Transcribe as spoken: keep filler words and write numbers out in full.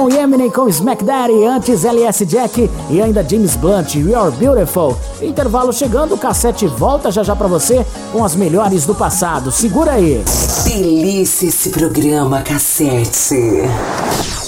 Eminem com Smack Daddy, antes L S Jack e ainda James Blunt, You're Beautiful. Intervalo chegando, o cassete volta já já pra você com as melhores do passado. Segura aí. Delícia esse programa, Cassete.